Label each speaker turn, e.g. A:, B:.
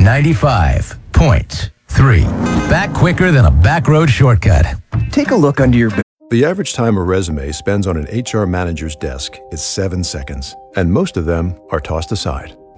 A: 95.3. Back quicker than a back road shortcut.
B: Take a look under your...
C: The average time a resume spends on an HR manager's desk is 7 seconds, and most of them are tossed aside.